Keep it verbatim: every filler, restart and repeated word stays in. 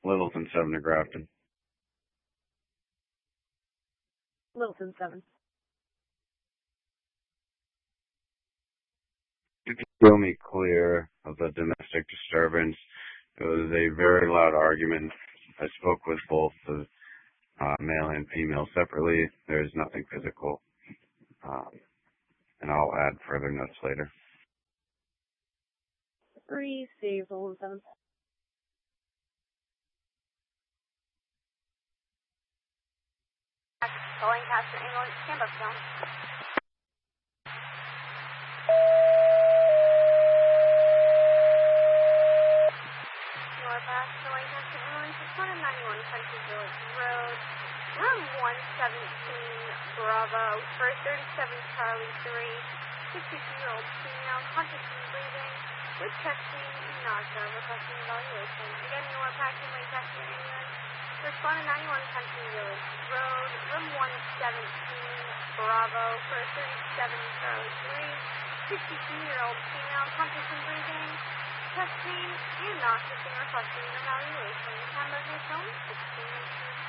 Littleton seven to Grafton. Littleton seven. You can feel me clear of the domestic disturbance. It was a very loud argument. I spoke with both the uh, male and female separately. There is nothing physical. Um, and I'll add further notes later. Receive Littleton seven. Lancaster ambulance, stand up down. Northwest, Lancaster ambulance, it's one ninety-one Country Village Road, room one seventeen, Bravo, for thirty-seven Charlie three, sixty-two-year-old female, conscious and breathing, with chesting and nausea, requesting evaluation. Again, you are packing Lancaster ambulance. Respondent ninety-one Country Village Road, room one seventeen, Bravo, for thirty-seven Charlie three, sixty-two-year-old female, conscious and breathing, chest pain, and nauseous and requesting an evaluation. Time of your phone, sixteen.